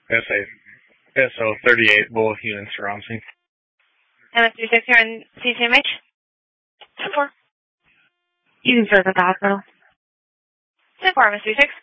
SO38, both units are on scene. MS36 here on CCMH. 10-4. You can start at the hospital. 10-4, MS36.